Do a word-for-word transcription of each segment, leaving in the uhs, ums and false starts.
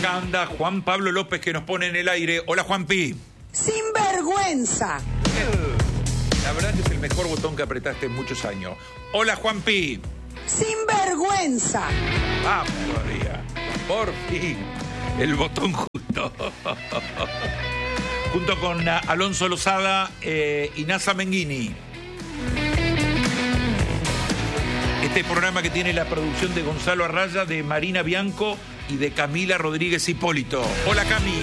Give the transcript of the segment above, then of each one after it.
acá anda Juan Pablo López, que nos pone en el aire. Hola, Juanpi. ¡Sinvergüenza! La verdad que es el mejor botón que apretaste en muchos años. Hola, Juanpi. ¡Sinvergüenza! Vamos todavía. Por fin. El botón justo. Junto con Alonso Lozada eh, y Nasa Menghini. Este programa que tiene la producción de Gonzalo Arraya, de Marina Bianco y de Camila Rodríguez Hipólito. Hola, Cami.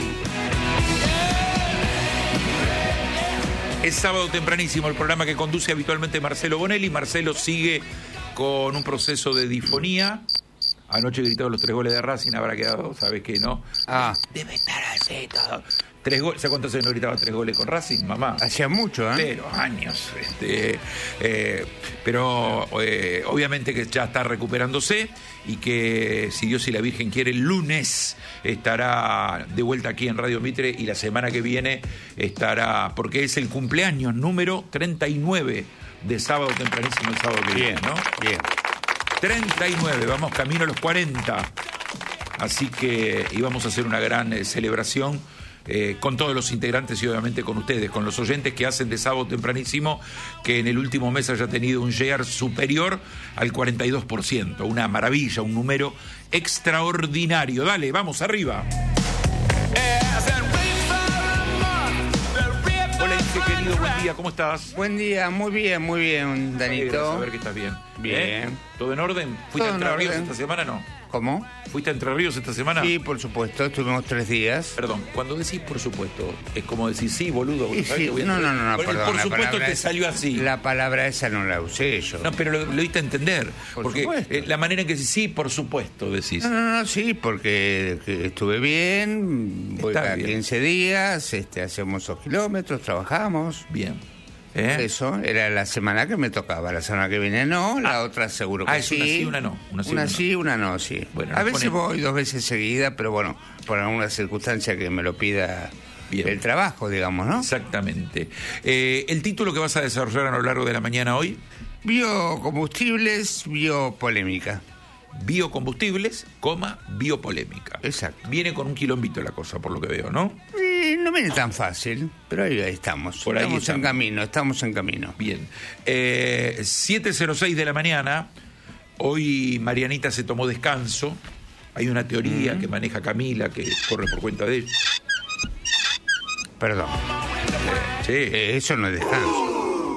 Es sábado tempranísimo, el programa que conduce habitualmente Marcelo Bonelli. Marcelo sigue con un proceso de disfonía. Anoche gritó los tres goles de Racing, habrá quedado, ¿sabes qué, no? Ah. Debe estar así todo. Tres goles, ¿sabes cuántos años no gritaba tres goles con Racing, mamá? Hacía mucho, ¿eh? Pero años. Este, eh, pero eh, obviamente que ya está recuperándose y que, si Dios y la Virgen quiere, el lunes estará de vuelta aquí en Radio Mitre y la semana que viene estará, porque es el cumpleaños número treinta y nueve de sábado tempranísimo, el sábado que Bien, viene, ¿no? Bien. treinta y nueve, vamos camino a los cuarenta. Así que íbamos a hacer una gran eh, celebración eh, con todos los integrantes y obviamente con ustedes, con los oyentes que hacen de sábado tempranísimo, que en el último mes haya tenido un share superior al cuarenta y dos por ciento. Una maravilla, un número extraordinario. Dale, vamos arriba. Hola, Inge, querido, buen día, ¿cómo estás? Buen día, muy bien, muy bien, Danito. A ver que estás bien. Bien. ¿Eh? ¿Todo en orden? ¿Fuiste Todo a Entre en Ríos orden. esta semana no? ¿Cómo? ¿Fuiste a Entre Ríos esta semana? Sí, por supuesto, estuvimos tres días. Perdón, cuando decís por supuesto, es como decir sí, boludo. Y ¿sabés sí, que voy a no, entrar? no, no, no, Por, perdón. por la supuesto palabra te es- salió así. La palabra esa no la usé yo. No, pero lo, lo diste a entender. Por porque supuesto. eh, la manera en que decís sí, por supuesto, decís. No, no, no, sí, porque que estuve bien, voy Está cada bien. quince días, este, hacemos esos kilómetros, trabajamos. Bien. ¿Eh? Eso, era la semana que me tocaba. La semana que viene no, la otra seguro que Ah, es sí. una sí, una no. Una sí, una no. sí, una no, sí. Bueno, a nos veces pone- voy dos veces seguida, pero bueno, por alguna circunstancia que me lo pida Bien. el trabajo, digamos, ¿no? Exactamente. Eh, el título que vas a desarrollar a lo largo de la mañana hoy, Biocombustibles, biopolémica. biocombustibles, coma, biopolémica. Exacto. Viene con un quilombito la cosa, por lo que veo, ¿no? Sí, no viene tan fácil, pero ahí, ahí estamos. Por ahí estamos, estamos. en camino, estamos en camino. Bien. Eh, siete cero seis de la mañana. Hoy Marianita se tomó descanso. Hay una teoría Mm. que maneja Camila, que corre por cuenta de ella. Perdón. Sí. Eh, eso no es descanso.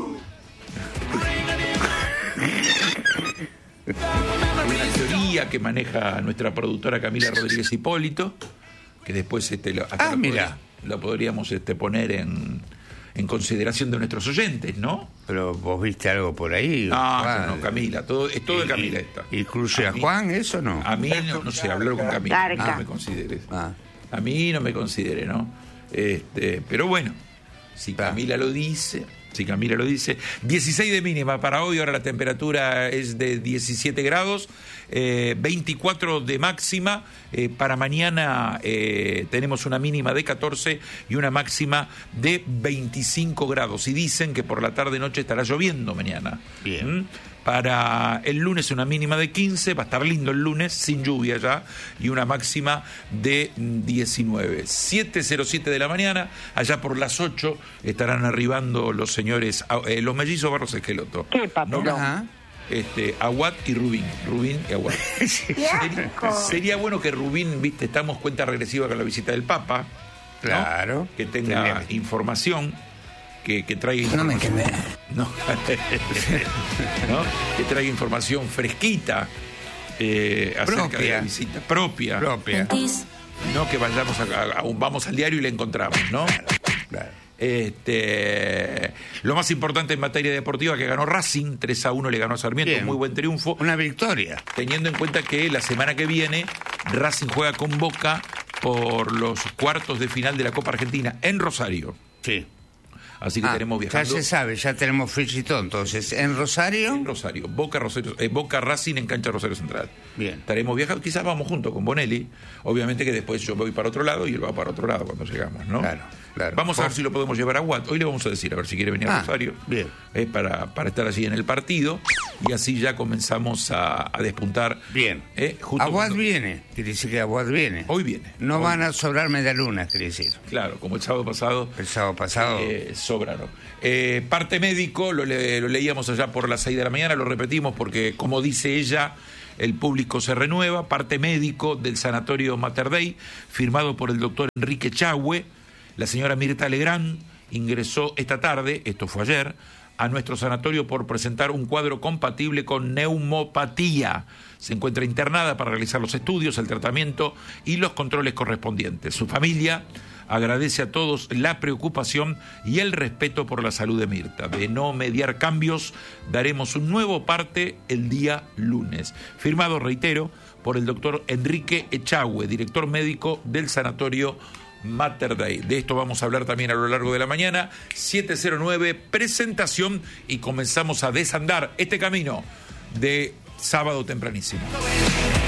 Hay una teoría que maneja nuestra productora Camila Rodríguez Hipólito, que después este, lo, hasta Ah, lo, mira. podri- lo podríamos este, poner en, en consideración de nuestros oyentes, ¿no? Pero vos viste algo por ahí. No, Juan. no, Camila, todo, es todo de Y- Camila esta. ¿Incluye a mí- Juan eso no? A mí, no, no sé, hablar con Camila, Garca. no me consideres. Ah. A mí no me considere, ¿no? Este, pero bueno, si Está. Camila lo dice, si Camila lo dice. dieciséis de mínima para hoy, ahora la temperatura es de diecisiete grados, eh, veinticuatro de máxima. Eh, para mañana eh, tenemos una mínima de catorce y una máxima de veinticinco grados. Y dicen que por la tarde-noche estará lloviendo mañana. Bien. ¿Mm? Para el lunes una mínima de quince, va a estar lindo el lunes, sin lluvia ya, y una máxima de diecinueve. siete cero siete de la mañana, allá por las ocho estarán arribando los señores, eh, los mellizos Barros Esqueloto. ¿Qué papelón? ¿no? Ajá. Este, Aguat y Rubín, Rubín y Aguat. ¡Qué asco! Sería bueno que Rubín, viste, estamos cuenta regresiva con la visita del Papa, ¿no? Claro. Que tenga Tenía- información, que, que traiga No me información. quemé. No. ¿No? Que traiga información fresquita eh, acerca Propia. de la visita propia. Propia. No que vayamos a, a- a un- vamos al diario y la encontramos, ¿no? Claro. Este, lo más importante en materia deportiva, que ganó Racing, tres a uno le ganó a Sarmiento, Bien. muy buen triunfo, Una victoria. teniendo en cuenta que la semana que viene Racing juega con Boca por los cuartos de final de la Copa Argentina en Rosario. Sí. Así que Ah, tenemos ya viajando. se sabe, ya tenemos fichito, entonces. ¿En Rosario? En Rosario, Boca, Rosario, eh, Boca Racing en cancha Rosario Central. Bien. Estaremos viajando, quizás vamos juntos con Bonelli. Obviamente que después yo voy para otro lado y él va para otro lado cuando llegamos, ¿no? Claro, claro. Vamos a ver si lo podemos llevar a Watt. Hoy le vamos a decir, a ver si quiere venir a Ah, Rosario. bien. Eh, para, para estar allí en el partido. Y así ya comenzamos a, a despuntar. Bien. Eh, justo Aguad cuando- viene, quiere decir que Aguad viene. Hoy viene. No Hoy- van a sobrar medialunas, quiere decir. Claro, como el sábado pasado. El sábado pasado. Eh, sobraron. Eh, parte médico, lo, le- lo leíamos allá por las seis de la mañana, lo repetimos porque, como dice ella, el público se renueva. Parte médico del sanatorio Mater Dei, firmado por el doctor Enrique Echagüe. La señora Mirta Legrand ingresó esta tarde, esto fue ayer, a nuestro sanatorio por presentar un cuadro compatible con neumopatía. Se encuentra internada para realizar los estudios, el tratamiento y los controles correspondientes. Su familia agradece a todos la preocupación y el respeto por la salud de Mirta. De no mediar cambios, daremos un nuevo parte el día lunes. Firmado, reitero, por el doctor Enrique Echagüe, director médico del sanatorio Mater Dei. De esto vamos a hablar también a lo largo de la mañana. siete cero nueve, presentación, y comenzamos a desandar este camino de sábado tempranísimo.